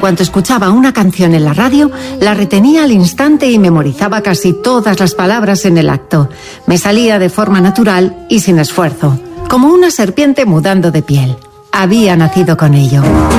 cuanto escuchaba una canción en la radio, la retenía al instante y memorizaba casi todas las palabras en el acto. Me salía de forma natural y sin esfuerzo, como una serpiente mudando de piel. Había nacido con ello.